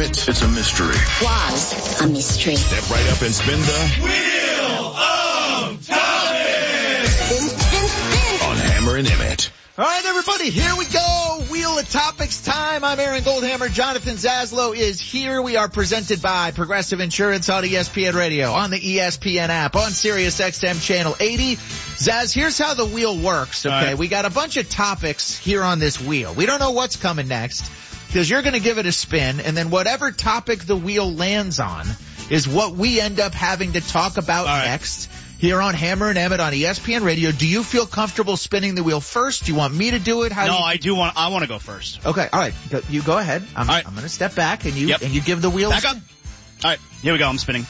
it. It's a mystery. Was a mystery. Step right up and spin the Wheel of Topics! on Hammer and Emmett. All right, everybody, here we go. Wheel of Topics time. I'm Aaron Goldhammer. Jonathan Zaslow is here. We are presented by Progressive Insurance on ESPN Radio, on the ESPN app, on Sirius XM Channel 80. Zaz, here's how the wheel works, okay? Right. We got a bunch of topics here on this wheel. We don't know what's coming next because you're going to give it a spin, and then whatever topic the wheel lands on is what we end up having to talk about next. Here on Hammer and Emmett on ESPN Radio. Do you feel comfortable spinning the wheel first? Do you want me to do it? I want to go first. Okay, all right. You go ahead. I'm going to step back and you give the wheel. Back up. All right, here we go. I'm spinning.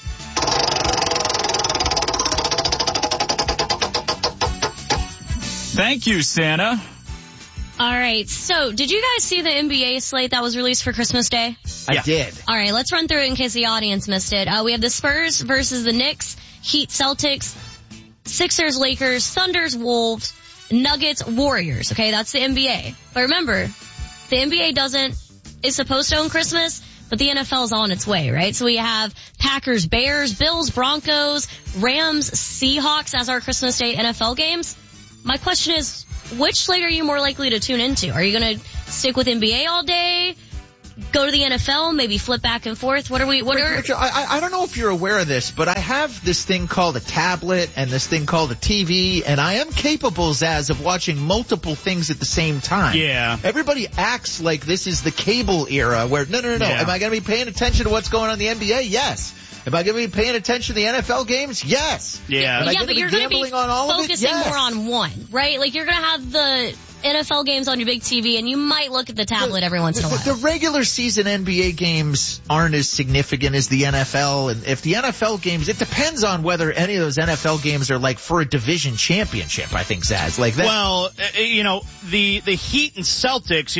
Thank you, Santa. All right, so did you guys see the NBA slate that was released for Christmas Day? I did. All right, let's run through it in case the audience missed it. We have the Spurs versus the Knicks, Heat, Celtics, Sixers, Lakers, Thunders, Wolves, Nuggets, Warriors. Okay, that's the NBA. But remember, the NBA is supposed to own Christmas, but the NFL is on its way, right? So we have Packers, Bears, Bills, Broncos, Rams, Seahawks as our Christmas Day NFL games. My question is, which slate are you more likely to tune into? Are you going to stick with NBA all day? Go to the NFL, maybe flip back and forth? I don't know if you're aware of this, but I have this thing called a tablet and this thing called a TV, and I am capable, Zaz, of watching multiple things at the same time. Yeah. Everybody acts like this is the cable era where, no. Yeah. Am I going to be paying attention to what's going on in the NBA? Yes. Am I going to be paying attention to the NFL games? Yes. Yeah. Am I going to be gambling on all of it? Focusing Yes. more on one, right? Like, you're going to have the NFL games on your big TV, and you might look at the tablet every once in a while. The regular season NBA games aren't as significant as the NFL, and if the NFL games, it depends on whether any of those NFL games are like for a division championship, I think, Zaz. Like that. Well, the Heat and Celtics,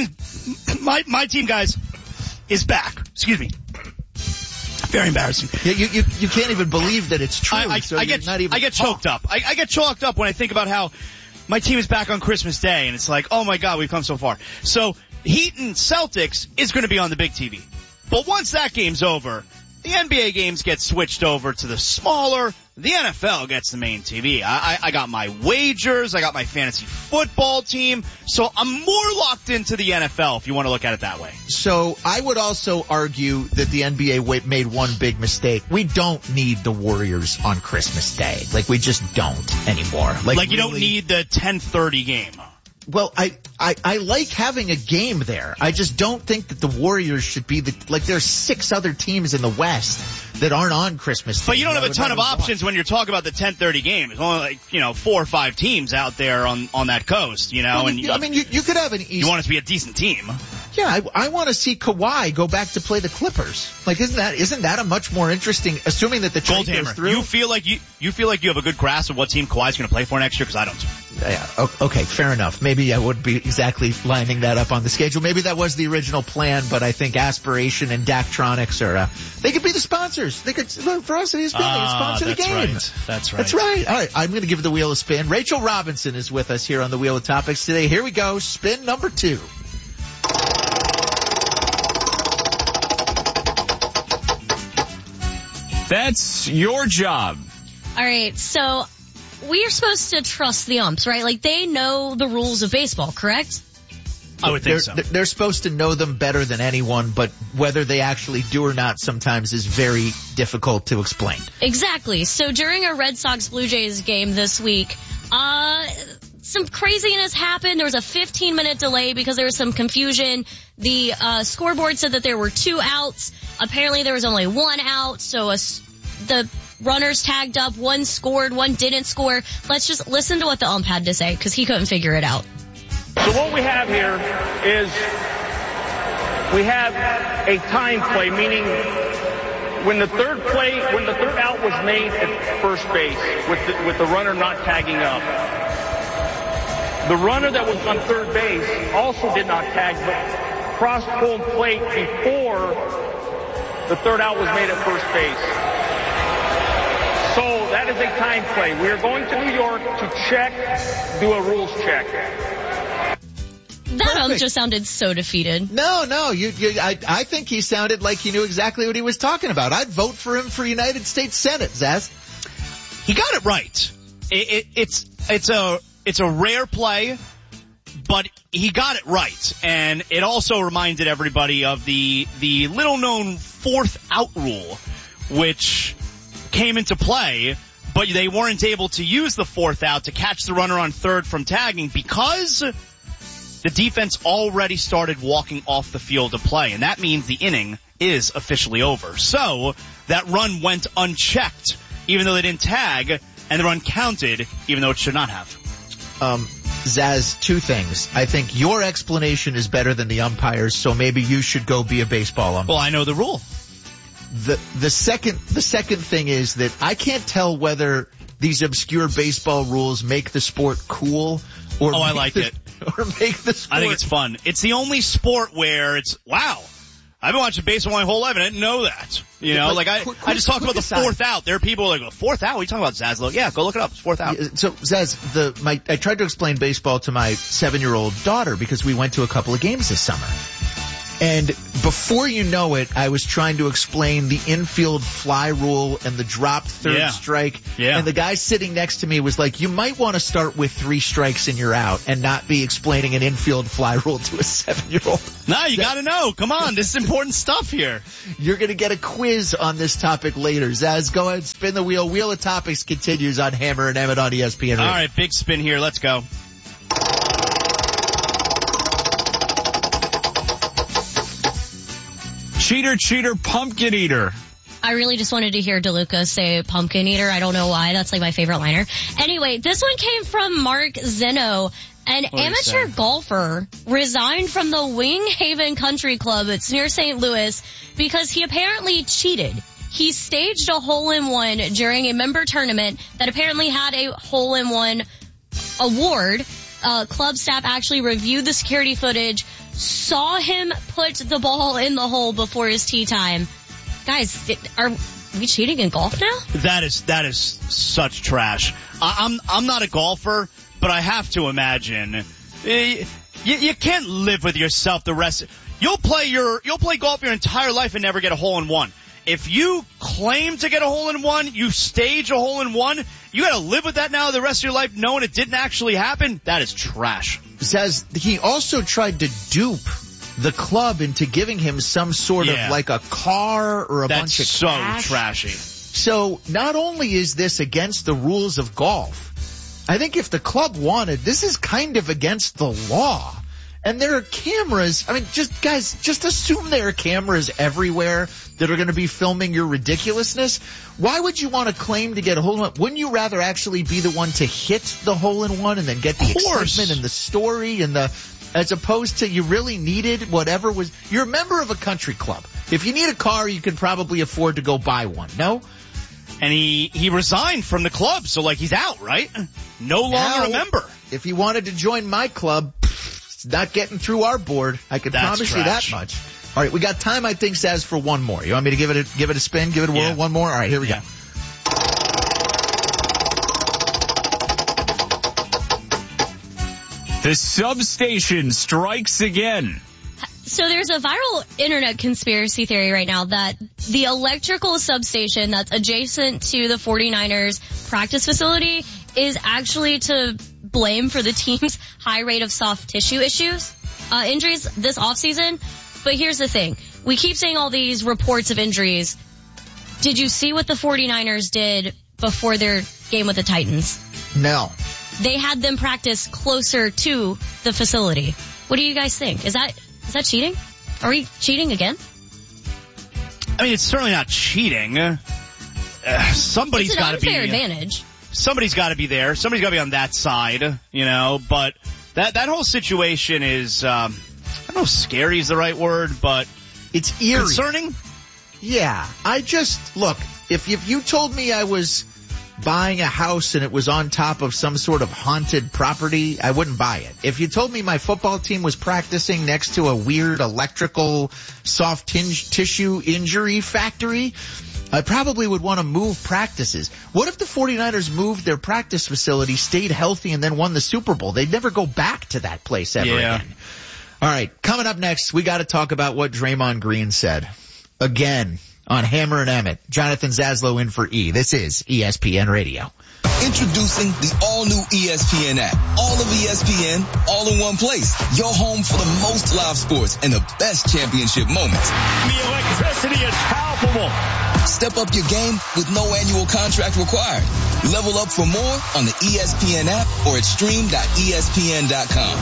my team, guys, is back. Excuse me. Very embarrassing. You can't even believe that it's true. I get choked up. I get choked up when I think about how my team is back on Christmas Day, and it's like, oh my God, we've come so far. So Heat and Celtics is going to be on the big TV. But once that game's over, the NBA games get switched over to the smaller. The NFL gets the main TV. I got my wagers. I got my fantasy football team. So I'm more locked into the NFL if you want to look at it that way. So I would also argue that the NBA made one big mistake. We don't need the Warriors on Christmas Day. Like, we just don't anymore. Like you don't need the 10:30 game. Well, I like having a game there. I just don't think that the Warriors should be there's 6 other teams in the West that aren't on Christmas Day. But you don't have a ton of options when you're talking about the 10:30 game. There's only 4 or 5 teams out there on that coast, Well, you could have an East. You want it to be a decent team. Yeah, I want to see Kawhi go back to play the Clippers. Like, isn't that a much more interesting, assuming that the trade goes through? You feel like you have a good grasp of what team Kawhi's going to play for next year, because I don't. Yeah, okay, fair enough. Maybe I wouldn't be exactly lining that up on the schedule. Maybe that was the original plan, but I think Aspiration and Daktronics they could be the sponsors. They could, for us at ESPN, they could sponsor the game. That's right. That's right. All right, I'm going to give the wheel a spin. Rachel Robinson is with us here on the Wheel of Topics today. Here we go. Spin number 2. That's your job. All right, so we are supposed to trust the umps, right? Like, they know the rules of baseball, correct? I would think so. They're supposed to know them better than anyone, but whether they actually do or not sometimes is very difficult to explain. Exactly. So during a Red Sox-Blue Jays game this week, some craziness happened. There was a 15-minute delay because there was some confusion. The scoreboard said that there were 2 outs. Apparently there was only 1 out, so the runners tagged up. 1 scored, 1 didn't score. Let's just listen to what the ump had to say, because he couldn't figure it out. So what we have here is we have a time play, meaning when the third out was made at first base with the runner not tagging up. The runner that was on third base also did not tag, but crossed home plate before the third out was made at first base. So that is a time play. We are going to New York to do a rules check. That just sounded so defeated. No, I think he sounded like he knew exactly what he was talking about. I'd vote for him for United States Senate, Zaz. He got it right. It's a rare play, but he got it right. And it also reminded everybody of the little known fourth out rule, which came into play, but they weren't able to use the fourth out to catch the runner on third from tagging because the defense already started walking off the field to play. And that means the inning is officially over. So that run went unchecked, even though they didn't tag, and the run counted, even though it should not have. Zaz, two things. I think your explanation is better than the umpires, so maybe you should go be a baseball umpire. Well, I know the rule. The second thing is that I can't tell whether these obscure baseball rules make the sport cool or I like it. Or make the sport. I think it's fun. It's the only sport where it's, wow, I've been watching baseball my whole life and I didn't know that. You know, I just talked about the fourth out. There are people like, fourth out? What are you talking about, Zaz? Yeah, go look it up. It's fourth out. So, Zaz, I tried to explain baseball to my 7-year-old daughter because we went to a couple of games this summer. And before you know it, I was trying to explain the infield fly rule and the dropped third strike. Yeah. And the guy sitting next to me was like, you might want to start with 3 strikes and you're out and not be explaining an infield fly rule to a 7-year-old. No, you got to know. Come on. This is important stuff here. You're going to get a quiz on this topic later. Zaz, go ahead, spin the wheel. Wheel of Topics continues on Hammer and Emmett on ESPN Radio. All right, big spin here. Let's go. Cheater, cheater, pumpkin eater. I really just wanted to hear DeLuca say pumpkin eater. I don't know why. That's like my favorite liner. Anyway, this one came from Mark Zeno. An amateur golfer resigned from the Wing Haven Country Club. It's near St. Louis because he apparently cheated. He staged a hole-in-one during a member tournament that apparently had a hole-in-one award. Club staff actually reviewed the security footage, saw him put the ball in the hole before his tee time. Guys, are we cheating in golf now? That is such trash. I'm not a golfer, but I have to imagine you can't live with yourself the rest. You'll play golf your entire life and never get a hole in one. If you claim to get a hole in one, you stage a hole in one, you gotta live with that now the rest of your life knowing it didn't actually happen. That is trash. Says he also tried to dupe the club into giving him some sort of like a car or a bunch of cash. That's so trashy. So not only is this against the rules of golf, I think if the club wanted, this is kind of against the law. And there are cameras. I mean, just assume there are cameras everywhere that are going to be filming your ridiculousness. Why would you want to claim to get a hole-in-one? Wouldn't you rather actually be the one to hit the hole-in-one and then get the excitement and the story and as opposed to you really needed whatever was. You're a member of a country club. If you need a car, you can probably afford to go buy one. No? And he resigned from the club, so like he's out, right? No longer a member. If he wanted to join my club, not getting through our board. I can promise you that much. All right, we got time, I think, Zaz, for one more. You want me to give it a spin, give it a whirl, one more? All right, here we go. The substation strikes again. So there's a viral internet conspiracy theory right now that the electrical substation that's adjacent to the 49ers practice facility is actually to blame for the team's high rate of soft tissue injuries this offseason. But here's the thing. We keep seeing all these reports of injuries. Did you see what the 49ers did before their game with the Titans? No. They had them practice closer to the facility. What do you guys think? Is that cheating? Are we cheating again? I mean, it's certainly not cheating. Somebody's got to be. It's an unfair advantage. Somebody's got to be there. Somebody's got to be on that side, you know. But that whole situation is, I don't know if scary is the right word, but it's eerie. Concerning? Yeah. Look, if you told me I was buying a house and it was on top of some sort of haunted property, I wouldn't buy it. If you told me my football team was practicing next to a weird electrical soft tissue injury factory, I probably would want to move practices. What if the 49ers moved their practice facility, stayed healthy, and then won the Super Bowl? They'd never go back to that place ever again. All right, coming up next, we got to talk about what Draymond Green said. Again, on Hammer and Emmett. Jonathan Zaslow in for E. This is ESPN Radio. Introducing the all-new ESPN app. All of ESPN, all in one place. Your home for the most live sports and the best championship moments. The electricity is palpable. Step up your game with no annual contract required. Level up for more on the ESPN app or at stream.espn.com.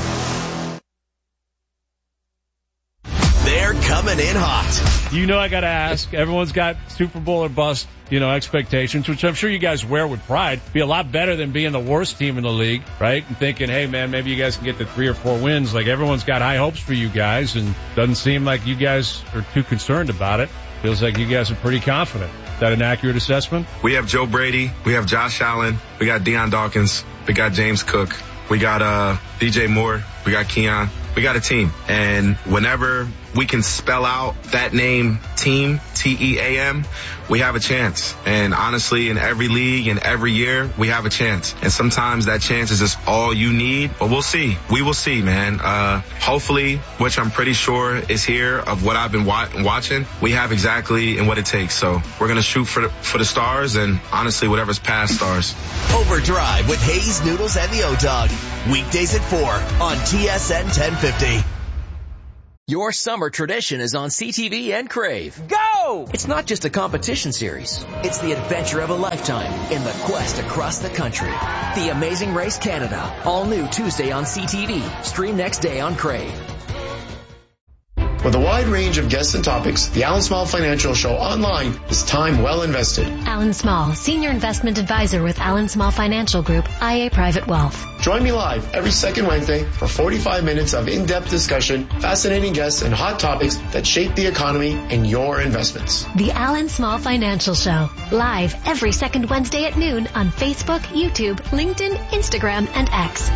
They're coming in hot. You know I got to ask. Everyone's got Super Bowl or bust, expectations, which I'm sure you guys wear with pride. Be a lot better than being the worst team in the league, right? And thinking, hey, man, maybe you guys can get to 3 or 4 wins. Like, everyone's got high hopes for you guys, and doesn't seem like you guys are too concerned about it. Feels like you guys are pretty confident. Is that an accurate assessment? We have Joe Brady. We have Josh Allen. We got Deion Dawkins. We got James Cook. We got DJ Moore. We got Keon. We got a team. And whenever we can spell out that name, team, T-E-A-M, we have a chance. And honestly, in every league and every year, we have a chance. And sometimes that chance is just all you need. But we'll see. We will see, man. Hopefully, which I'm pretty sure is here of what I've been watching, we have exactly and what it takes. So we're going to shoot for the stars, and honestly, whatever's past stars. Overdrive with Hayes, Noodles, and the O-Dog. Weekdays at 4 on TSN 1050. Your summer tradition is on CTV and Crave. Go! It's not just a competition series. It's the adventure of a lifetime in the quest across the country. The Amazing Race Canada. All new Tuesday on CTV. Stream next day on Crave. With a wide range of guests and topics, the Alan Small Financial Show online is time well invested. Alan Small, Senior Investment Advisor with Alan Small Financial Group, IA Private Wealth. Join me live every second Wednesday for 45 minutes of in-depth discussion, fascinating guests, and hot topics that shape the economy and your investments. The Alan Small Financial Show, live every second Wednesday at noon on Facebook, YouTube, LinkedIn, Instagram, and X.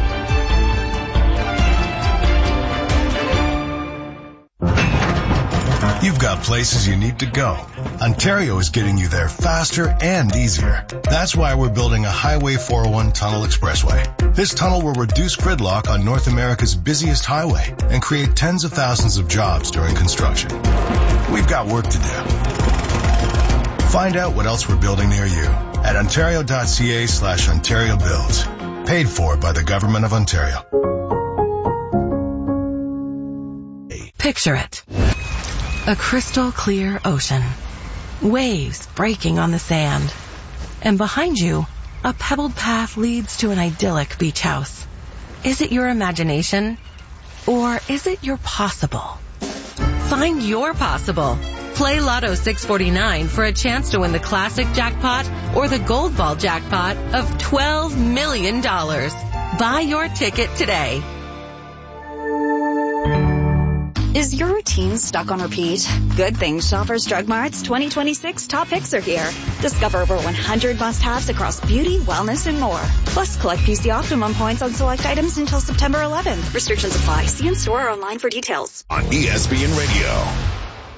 You've got places you need to go. Ontario is getting you there faster and easier. That's why we're building a Highway 401 Tunnel Expressway. This tunnel will reduce gridlock on North America's busiest highway and create tens of thousands of jobs during construction. We've got work to do. Find out what else we're building near you at ontario.ca/Ontario Builds. Paid for by the Government of Ontario. Picture it. A crystal clear ocean. Waves breaking on the sand. And behind you, a pebbled path leads to an idyllic beach house. Is it your imagination? Or is it your possible? Find your possible. Play Lotto 649 for a chance to win the classic jackpot or the gold ball jackpot of $12 million. Buy your ticket today. Is your routine stuck on repeat? Good things Shoppers Drug Mart's 2026 top picks are here. Discover over 100 must-haves across beauty, wellness, and more. Plus, collect PC Optimum points on select items until September 11th. Restrictions apply. See in store or online for details. On ESPN Radio.